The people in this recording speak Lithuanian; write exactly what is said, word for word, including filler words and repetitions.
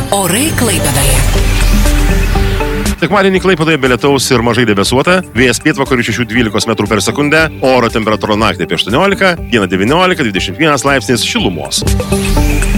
Orai Klaipėdoje. Sekmadienį Klaipėdoje be lietaus ir mažai debesuota, vėjas pietvakarių šešių dvylikos metrų per sekundę, oro temperatūra naktį apie aštuoniolika, dieną devyniolika dvidešimt vienas laipsnis šilumos.